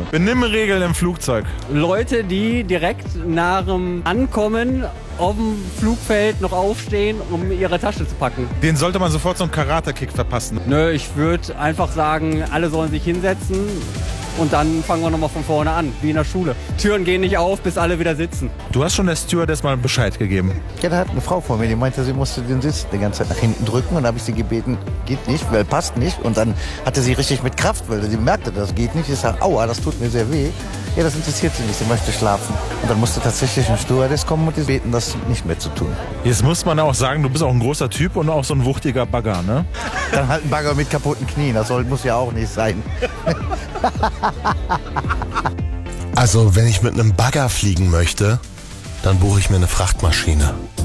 Benimmregeln im Flugzeug. Leute, die direkt nach dem Ankommen auf dem Flugfeld noch aufstehen, um ihre Tasche zu packen. Den sollte man sofort so einen Karate-Kick verpassen. Nö, ich würde einfach sagen, alle sollen sich hinsetzen und dann fangen wir nochmal von vorne an, wie in der Schule. Türen gehen nicht auf, bis alle wieder sitzen. Du hast schon der Stewardess mal Bescheid gegeben. Ja, da hat eine Frau vor mir, die meinte, sie musste den Sitz die ganze Zeit nach hinten drücken und da habe ich sie gebeten, geht nicht, weil passt nicht. Und dann hatte sie richtig mit Kraft, weil sie merkte, das geht nicht. Ich sage, aua, das tut mir sehr weh. Ja, das interessiert sie nicht, sie möchte schlafen. Und dann musste tatsächlich ein Stewardess kommen und die beten, das nicht mehr zu tun. Jetzt muss man auch sagen, du bist auch ein großer Typ und auch so ein wuchtiger Bagger, ne? Dann halt ein Bagger mit kaputten Knien, das muss ja auch nicht sein. Also, wenn ich mit einem Bagger fliegen möchte, dann buche ich mir eine Frachtmaschine.